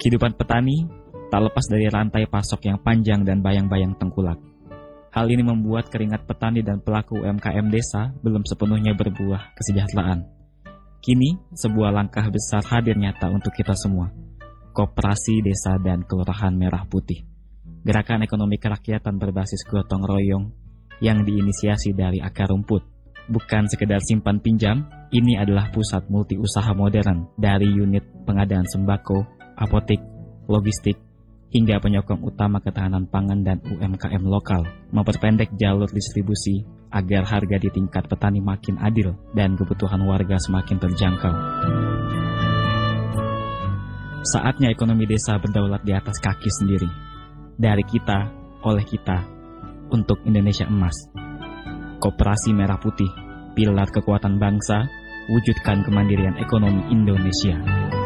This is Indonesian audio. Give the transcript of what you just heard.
Kehidupan petani tak lepas dari rantai pasok yang panjang dan bayang-bayang tengkulak. Hal ini membuat keringat petani dan pelaku UMKM desa belum sepenuhnya berbuah kesejahteraan. Kini, sebuah langkah besar hadir nyata untuk kita semua. Koperasi Desa dan Kelurahan Merah Putih. Gerakan ekonomi kerakyatan berbasis gotong royong yang diinisiasi dari akar rumput. Bukan sekedar simpan pinjam, ini adalah pusat multi usaha modern dari unit pengadaan sembako, apotik, logistik, hingga penyokong utama ketahanan pangan dan UMKM lokal, memperpendek jalur distribusi agar harga di tingkat petani makin adil dan kebutuhan warga semakin terjangkau. Saatnya ekonomi desa berdaulat di atas kaki sendiri. Dari kita, oleh kita, untuk Indonesia emas. Koperasi Merah Putih, pilar kekuatan bangsa, wujudkan kemandirian ekonomi Indonesia.